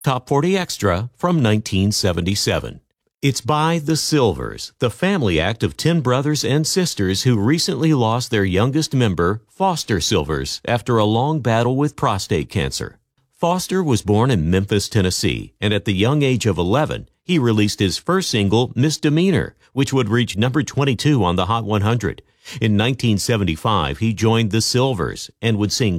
Top 40 Extra from 1977. It's by the Silvers, the family act of 10 brothers and sisters who recently lost their youngest member, Foster Silvers, after a long battle with prostate cancer. Foster was born in Memphis, Tennessee, and at the young age of 11, he released his first single, Misdemeanor, which would reach number 22 on the Hot 100. In 1975, he joined the Silvers and would sing